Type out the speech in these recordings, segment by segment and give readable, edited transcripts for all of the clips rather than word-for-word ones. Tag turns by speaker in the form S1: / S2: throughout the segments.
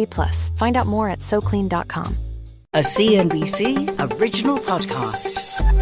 S1: Plus. Find out more at SoClean.com.
S2: A CNBC original podcast.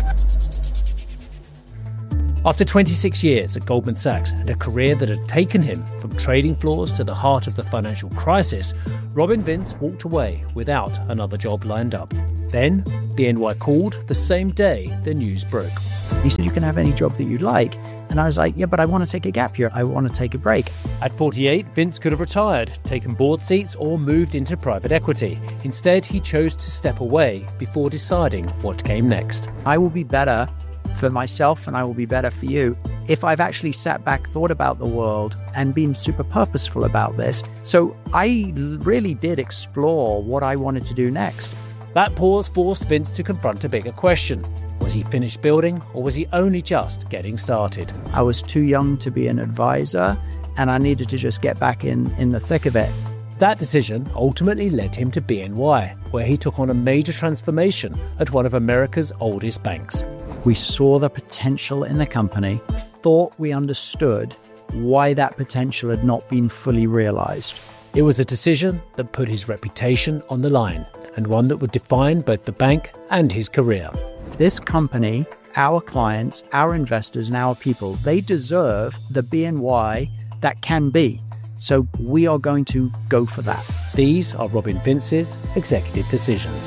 S3: After 26 years at Goldman Sachs and a career that had taken him from trading floors to the heart of the financial crisis, Robin Vince walked away without another job lined up. Then, BNY called the same day the news broke.
S4: He said, you can have any job that you'd like. And I was like, yeah, but I want to take a gap year. I want to take a break.
S3: At 48, Vince could have retired, taken board seats, or moved into private equity. Instead, he chose to step away before deciding what came next.
S4: I will be better for myself and I will be better for you if I've actually sat back, thought about the world and been super purposeful about this. So I really did explore what I wanted to do next.
S3: That pause forced Vince to confront a bigger question. Was he finished building, or was he only just getting started?
S4: I was too young to be an advisor, and I needed to just get back in the thick of it.
S3: That decision ultimately led him to BNY, where he took on a major transformation at one of America's oldest banks.
S4: We saw the potential in the company, thought we understood why that potential had not been fully realized.
S3: It was a decision that put his reputation on the line, and one that would define both the bank and his career.
S4: This company, our clients, our investors, and our people, they deserve the BNY that can be. So we are going to go for that.
S3: These are Robin Vince's executive decisions.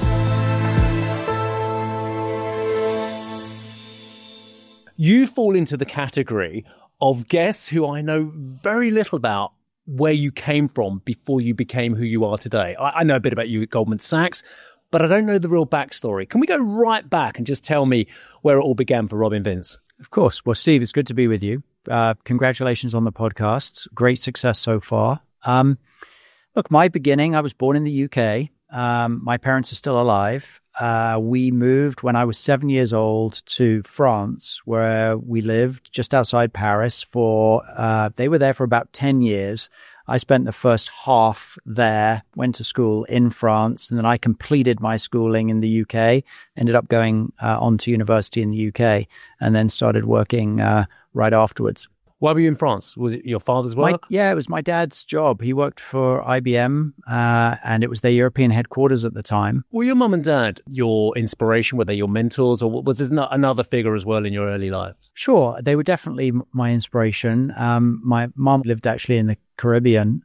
S3: You fall into the category of guests who I know very little about where you came from before you became who you are today. I know a bit about you at Goldman Sachs, but I don't know the real backstory. Can we go right back and just tell me where it all began for Robin Vince?
S4: Of course. Well, Steve, it's good to be with you. Congratulations on the podcast. Great success so far. Look, my beginning, I was born in the UK. My parents are still alive. We moved when I was 7 years old to France, where we lived just outside Paris they were there for about 10 years. I spent the first half there, went to school in France, and then I completed my schooling in the UK, ended up going on to university in the UK, and then started working right afterwards.
S3: Why were you in France? Was it your father's work?
S4: Yeah, it was my dad's job. He worked for IBM, and it was their European headquarters at the time.
S3: Were your mum and dad your inspiration? Were they your mentors, or was there another figure as well in your early life?
S4: Sure, they were definitely my inspiration. My mom lived actually in the Caribbean,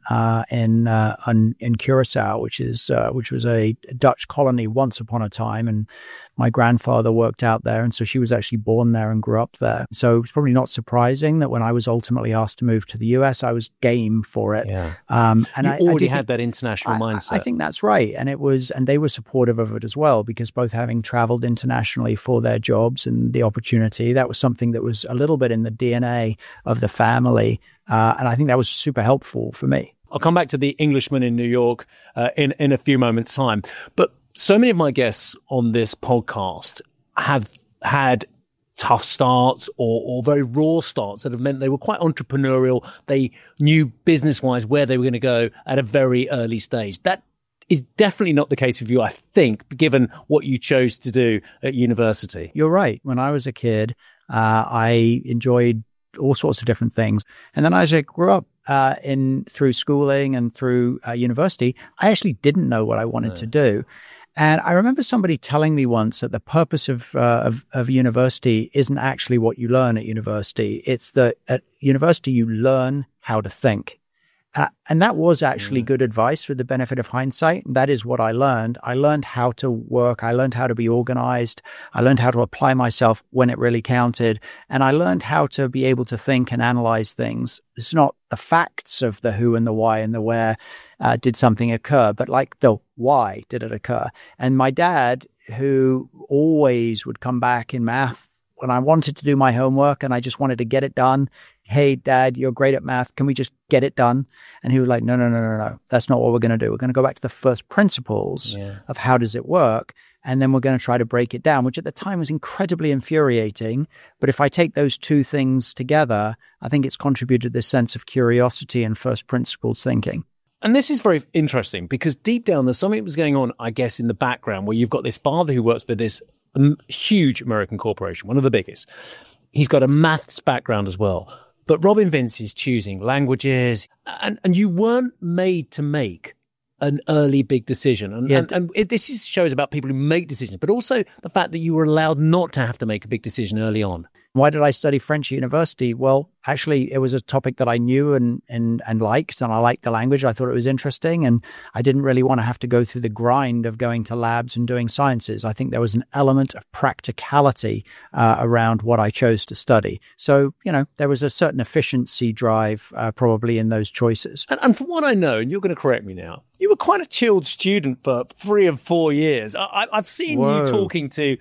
S4: in Curacao, which was a Dutch colony once upon a time, and my grandfather worked out there, and so she was actually born there and grew up there. So it was probably not surprising that when I was ultimately asked to move to the US, I was game for it.
S3: Yeah.
S4: And
S3: you already had that international mindset.
S4: I think that's right, and they were supportive of it as well, because both having traveled internationally for their jobs and the opportunity, that was something that was a little bit in the DNA of the family. And I think that was super helpful for me.
S3: I'll come back to the Englishman in New York in a few moments' time. But so many of my guests on this podcast have had tough starts or very raw starts that have meant they were quite entrepreneurial. They knew business-wise where they were going to go at a very early stage. That is definitely not the case with you, I think, given what you chose to do at university.
S4: You're right. When I was a kid, I enjoyed all sorts of different things. And then as I grew up through schooling and through university, I actually didn't know what I wanted to do. And I remember somebody telling me once that the purpose of university isn't actually what you learn at university. It's that at university you learn how to think. And that was actually good advice with the benefit of hindsight. That is what I learned. I learned how to work. I learned how to be organized. I learned how to apply myself when it really counted. And I learned how to be able to think and analyze things. It's not the facts of the who and the why and the where did something occur, but like the why did it occur. And my dad, who always would come back in math when I wanted to do my homework and I just wanted to get it done. Hey, Dad, you're great at math. Can we just get it done? And he was like, no. That's not what we're going to do. We're going to go back to the first principles of how does it work? And then we're going to try to break it down, which at the time was incredibly infuriating. But if I take those two things together, I think it's contributed this sense of curiosity and first principles thinking.
S3: And this is very interesting because deep down, there's something that was going on, I guess, in the background where you've got this father who works for this huge American corporation, one of the biggest. He's got a maths background as well. But Robin Vince is choosing languages, and you weren't made to make an early big decision. And,
S4: Yeah.
S3: this shows about people who make decisions, but also the fact that you were allowed not to have to make a big decision early on.
S4: Why did I study French at university? Well, actually, it was a topic that I knew and liked, and I liked the language. I thought it was interesting, and I didn't really want to have to go through the grind of going to labs and doing sciences. I think there was an element of practicality around what I chose to study. So, there was a certain efficiency drive probably in those choices.
S3: And from what I know, and you're going to correct me now, you were quite a chilled student for 3 or 4 years. I've seen you talking to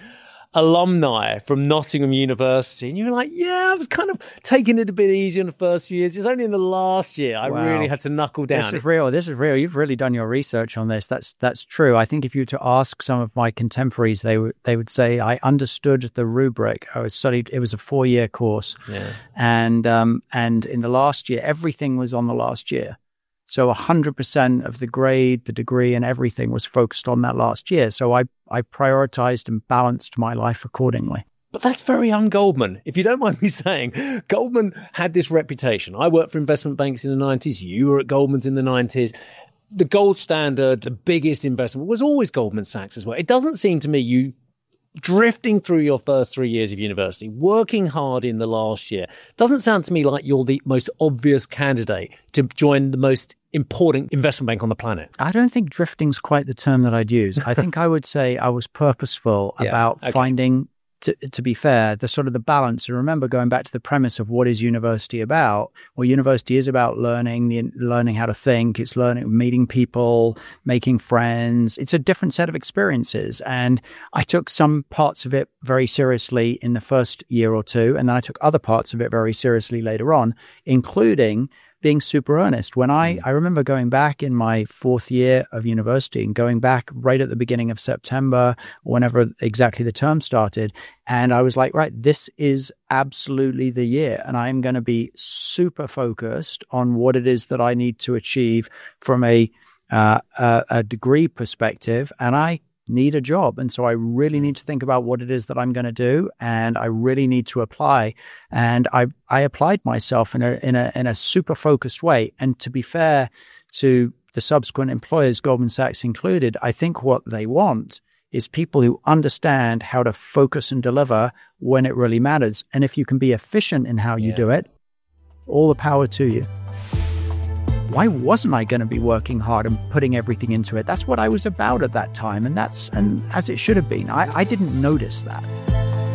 S3: alumni from Nottingham University, and you were like, yeah, I was kind of taking it a bit easy in the first few years. It's only in the last year I really had to knuckle down.
S4: This is real. You've really done your research on this. That's true. I think if you were to ask some of my contemporaries, they would say I understood the rubric. It was a 4-year course.
S3: Yeah.
S4: And in the last year, everything was on the last year. So 100% of the grade, the degree, and everything was focused on that last year. So I prioritized and balanced my life accordingly.
S3: But that's very un-Goldman. If you don't mind me saying, Goldman had this reputation. I worked for investment banks in the 90s. You were at Goldman's in the 90s. The gold standard, the biggest investment, was always Goldman Sachs as well. It doesn't seem to me you drifting through your first 3 years of university, working hard in the last year, doesn't sound to me like you're the most obvious candidate to join the most important investment bank on the planet.
S4: I don't think drifting's quite the term that I'd use. I think I would say I was purposeful about finding, to be fair, the sort of the balance. And remember, going back to the premise of what is university about? Well, university is about learning how to think. It's meeting people, making friends. It's a different set of experiences. And I took some parts of it very seriously in the first year or two. And then I took other parts of it very seriously later on, including being super earnest. When I remember going back in my 4th year of university and going back right at the beginning of September, whenever exactly the term started, and I was like, right, this is absolutely the year. And I'm going to be super focused on what it is that I need to achieve from a degree perspective. And I need a job. And so I really need to think about what it is that I'm going to do. And I really need to apply. And I applied myself in a super focused way. And to be fair to the subsequent employers, Goldman Sachs included, I think what they want is people who understand how to focus and deliver when it really matters. And if you can be efficient in how you do it, all the power to you. Why wasn't I going to be working hard and putting everything into it? That's what I was about at that time. And as it should have been. I didn't notice that.